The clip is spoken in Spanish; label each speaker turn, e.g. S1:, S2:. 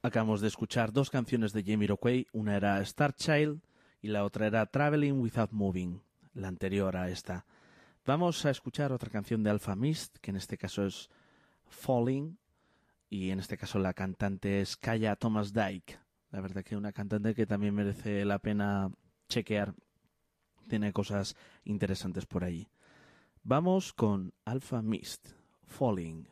S1: Acabamos de escuchar dos canciones de Jamiroquai, una era Star Child y la otra era Traveling Without Moving, la anterior a esta. Vamos a escuchar otra canción de Alfa Mist, que en este caso es Falling, y en este caso la cantante es Kaya Thomas Dyke. La verdad que una cantante que también merece la pena chequear, tiene cosas interesantes por ahí. Vamos con Alfa Mist, Falling.